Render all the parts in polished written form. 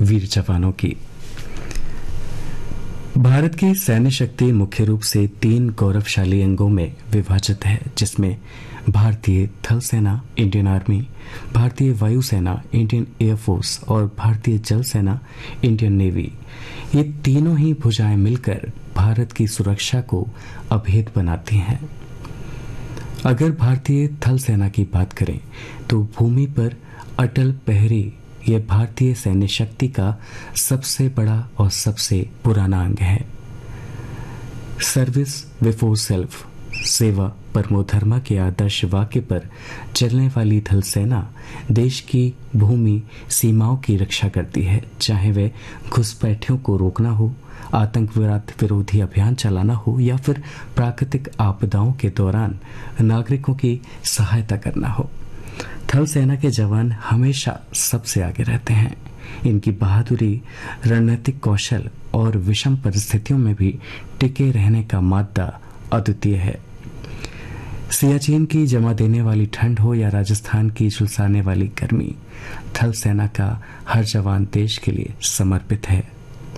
वीर जवानों की। भारत की सैन्य शक्ति मुख्य रूप से 3 गौरवशाली अंगों में विभाजित है, जिसमें भारतीय थल सेना इंडियन आर्मी, भारतीय वायुसेना इंडियन एयरफोर्स और भारतीय जल सेना इंडियन नेवी। ये तीनों ही भुजाएं मिलकर भारत की सुरक्षा को अभेद बनाती हैं। अगर भारतीय थल सेना की बात करें तो भूमि पर अटल प्रहरी यह भारतीय सैन्य शक्ति का सबसे बड़ा और सबसे पुराना अंग है। सर्विस बिफोर सेल्फ, सेवा परमो धर्मा के आदर्श वाक्य पर चलने वाली थल सेना देश की भूमि सीमाओं की रक्षा करती है, चाहे वे घुसपैठियों को रोकना हो, आतंकवाद विरोधी अभियान चलाना हो या फिर प्राकृतिक आपदाओं के दौरान नागरिकों की सहायता करना हो। थल सेना के जवान हमेशा सबसे आगे रहते हैं। इनकी बहादुरी, रणनीतिक कौशल और विषम परिस्थितियों में भी टिके रहने का मादा अद्वितीय है। सियाचिन की जमा देने वाली ठंड हो या राजस्थान की झुलसाने वाली गर्मी, थल सेना का हर जवान देश के लिए समर्पित है।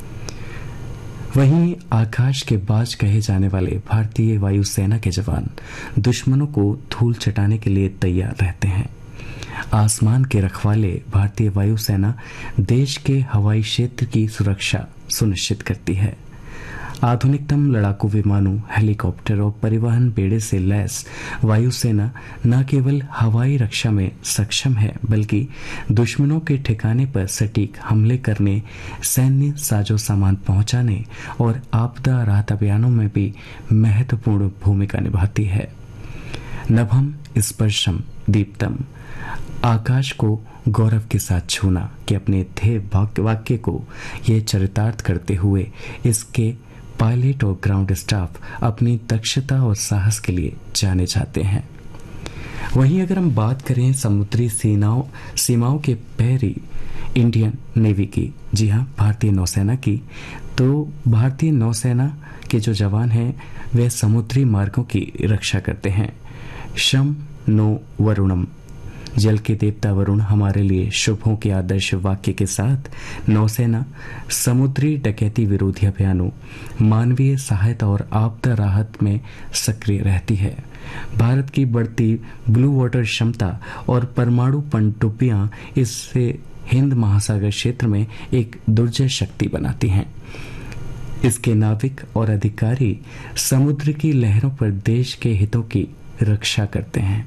वहीं आकाश के बाज कहे जाने वाले भारतीय वायुसेना के जवान दुश्मनों को धूल चटाने के लिए तैयार रहते हैं। आसमान के रखवाले भारतीय वायुसेना देश के हवाई क्षेत्र की सुरक्षा सुनिश्चित करती है। आधुनिकतम लड़ाकू विमानों, हेलीकॉप्टर और परिवहन बेड़े से लैस वायुसेना न केवल हवाई रक्षा में सक्षम है, बल्कि दुश्मनों के ठिकाने पर सटीक हमले करने, सैन्य साजो सामान पहुंचाने और आपदा राहत अभियानों में भी महत्वपूर्ण भूमिका निभाती है। नभम स्पर्शम दीप्तम, आकाश को गौरव के साथ छूना कि अपने ध्येय वाक्य को ये चरितार्थ करते हुए इसके पायलट और ग्राउंड स्टाफ अपनी दक्षता और साहस के लिए जाने जाते हैं। वहीं अगर हम बात करें समुद्री सीमाओं के प्रहरी इंडियन नेवी की, जी हाँ, भारतीय नौसेना की, तो भारतीय नौसेना के जो जवान हैं वे समुद्री मार्गों की रक्षा करते हैं। शम नो वरुणम, जल के देवता वरुण हमारे लिए शुभों के आदर्श वाक्य के साथ नौसेना समुद्री डकैती विरोधी अभियानों, मानवीय सहायता और आपदा राहत में सक्रिय रहती है। भारत की बढ़ती ब्लू वाटर क्षमता और परमाणु पनडुब्बियां इससे हिंद महासागर क्षेत्र में एक दुर्जय शक्ति बनाती हैं। इसके नाविक और अधिकारी समुद्र की लहरों पर देश के हितों की रक्षा करते हैं।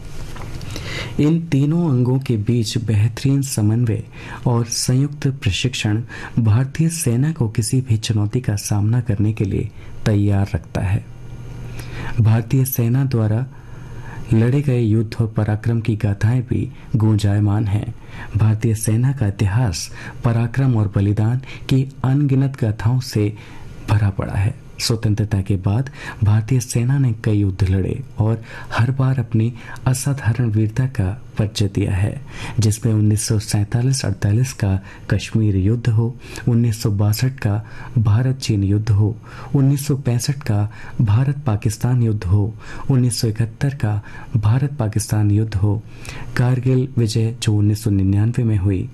इन तीनों अंगों के बीच बेहतरीन समन्वय और संयुक्त प्रशिक्षण भारतीय सेना को किसी भी चुनौती का सामना करने के लिए तैयार रखता है। भारतीय सेना द्वारा लड़े गए युद्ध और पराक्रम की गाथाएं भी गूंजायमान हैं। भारतीय सेना का इतिहास पराक्रम और बलिदान की अनगिनत गाथाओं से भरा पड़ा है। स्वतंत्रता के बाद भारतीय सेना ने कई युद्ध लड़े और हर बार अपनी असाधारण वीरता का परिचय दिया है, जिसमें 1947-48 का कश्मीर युद्ध हो, 1962 का भारत चीन युद्ध हो, 1965 का भारत पाकिस्तान युद्ध हो, 1971 का भारत पाकिस्तान युद्ध हो, कारगिल विजय जो 1999 में हुई,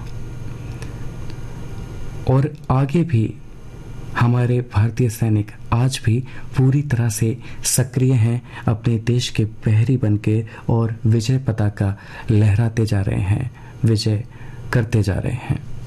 और आगे भी हमारे भारतीय सैनिक आज भी पूरी तरह से सक्रिय हैं, अपने देश के प्रहरी बनके और विजय पताका लहराते जा रहे हैं, विजय करते जा रहे हैं।